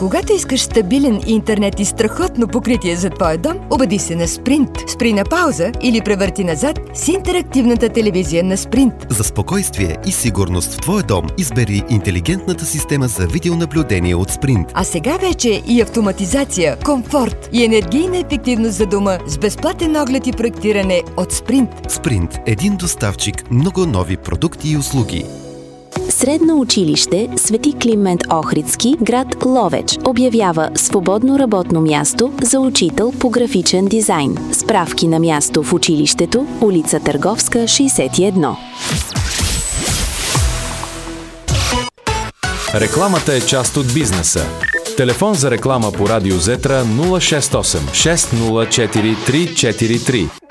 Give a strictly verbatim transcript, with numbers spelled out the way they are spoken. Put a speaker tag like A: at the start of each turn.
A: Когато искаш стабилен интернет и страхотно покритие за твоя дом, убеди се на Sprint. Спри на пауза или превърти назад с интерактивната телевизия на Sprint.
B: За спокойствие и сигурност в твоя дом избери интелигентната система за видеонаблюдение от Sprint.
A: А сега вече и автоматизация, комфорт и енергийна ефективност за дома с безплатен оглед и проектиране от Sprint.
B: Sprint – един доставчик, много нови продукти и услуги.
C: Средно училище Свети Климент Охридски, град Ловеч, обявява свободно работно място за учител по графичен дизайн. Справки на място в училището, улица Търговска, шейсет и едно.
D: Рекламата е част от бизнеса. Телефон за реклама по радио Зетра нула шест осем шест нула четири три четири три.